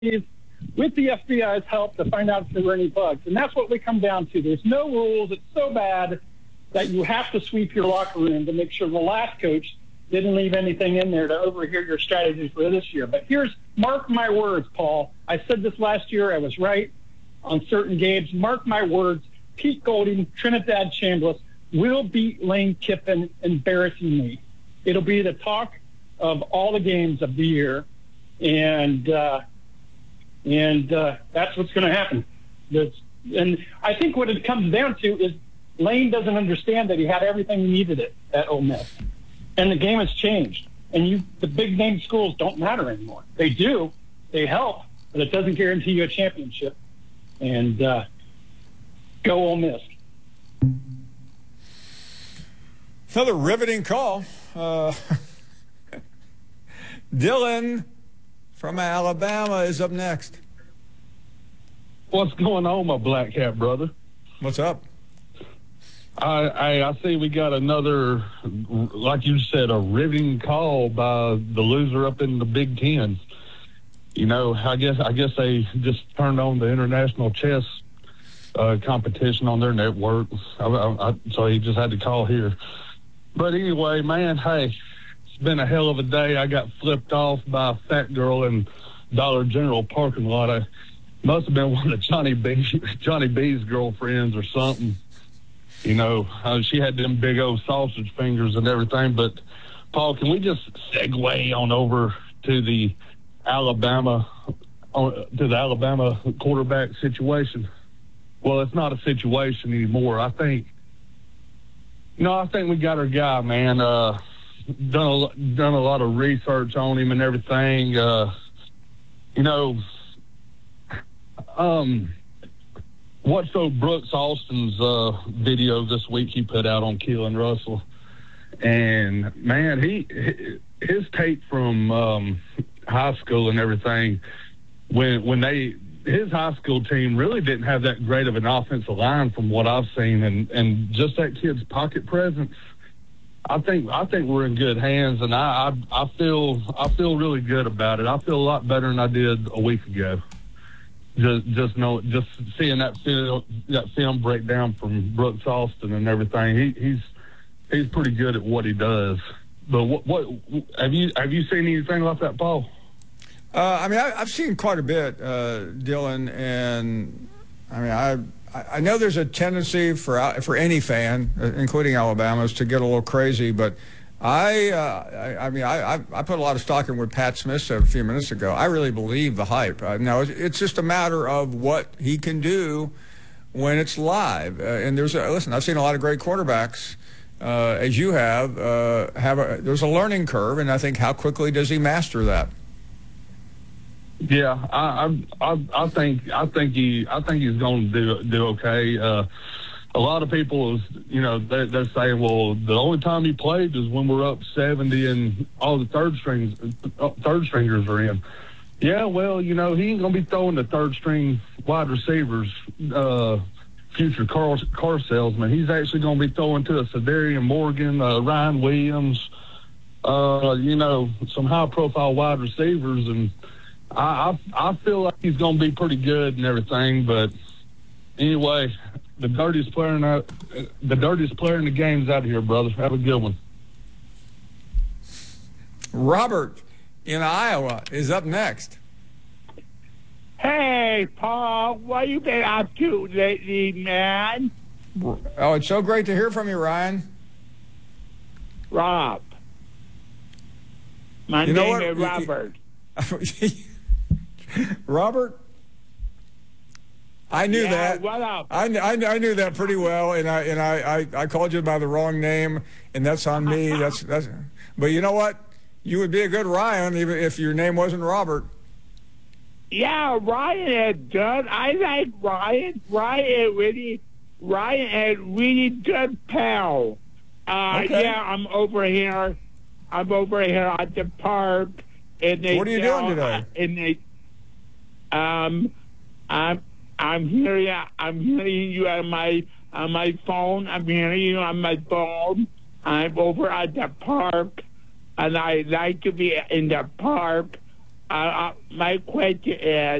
with the FBI's help to find out if there were any bugs. And that's what we come down to. There's no rules. It's so bad that you have to sweep your locker room to make sure the last coach didn't leave anything in there to overhear your strategies for this year. But mark my words, Paul. I said this last year. I was right on certain games. Mark my words. Pete Golding, Trinidad Chambliss will beat Lane Kiffin embarrassingly. It'll be the talk of all the games of the year. And that's what's going to happen. And I think what it comes down to is Lane doesn't understand that he had everything he needed at Ole Miss. And the game has changed. And the big-name schools don't matter anymore. They do. They help, but it doesn't guarantee you a championship. And go Ole Miss. Another riveting call. Dylan from Alabama is up next. What's going on, my Black Hat brother? What's up? I see we got another, like you said, a riveting call by the loser up in the Big Ten. You know, I guess they just turned on the international chess competition on their network, so he just had to call here. But anyway, man, hey, it's been a hell of a day. I got flipped off by a fat girl in Dollar General parking lot. I must have been one of Johnny B's girlfriends or something. You know, she had them big old sausage fingers and everything. But, Paul, can we just segue on over to the Alabama quarterback situation? Well, it's not a situation anymore. I think we got our guy, man. Done a lot of research on him and everything. Watched Brooks Austin's video this week he put out on Keelan Russell, and man, his tape from high school and everything, when his high school team really didn't have that great of an offensive line from what I've seen, and just that kid's pocket presence. I think we're in good hands, and I feel really good about it. I feel a lot better than I did a week ago. Just seeing that film breakdown from Brooks Austin and everything. He's pretty good at what he does. But what have you seen anything like that, Paul? I've seen quite a bit, Dylan, and I know there's a tendency for any fan, including Alabama's, to get a little crazy, but I put a lot of stock in what Pat Smith said a few minutes ago. I really believe the hype. Now, it's just a matter of what he can do when it's live. And listen, I've seen a lot of great quarterbacks, as you have. There's a learning curve, and I think how quickly does he master that? Yeah, I think he's going to do okay. A lot of people, they're saying, well, the only time he played is when we're up 70 and all the third stringers are in. Yeah, well, he ain't going to be throwing the third string wide receivers, future car salesman. He's actually going to be throwing to a Cedarian Morgan, Ryan Williams, some high profile wide receivers, and I feel like he's going to be pretty good and everything. But anyway, the dirtiest player in the game's out here, brother. Have a good one. Robert in Iowa is up next. Hey, Paul, what you been up to lately, man? Oh, it's so great to hear from you, Ryan. Rob. My name is Robert. Robert? I knew that. What up? I knew that pretty well, and I called you by the wrong name, and that's on me. That's. But you know what? You would be a good Ryan even if your name wasn't Robert. Yeah, Ryan is good. I like Ryan. Ryan is really good pal. Okay. Yeah, I'm over here at the park. And what are you doing today? I'm hearing you on my phone. I'm hearing you on my phone. I'm over at the park, and I like to be in the park My question is,